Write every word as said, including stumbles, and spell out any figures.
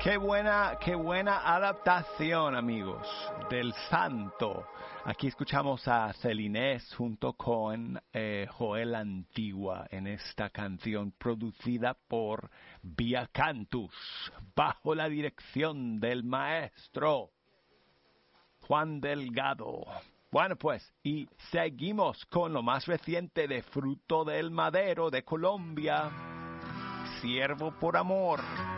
Qué buena, qué buena adaptación, amigos, del Santo. Aquí escuchamos a Celinés junto con eh, Joel Antigua en esta canción producida por Via Cantus, bajo la dirección del maestro Juan Delgado. Bueno, pues, y seguimos con lo más reciente de Fruto del Madero de Colombia, Siervo por Amor.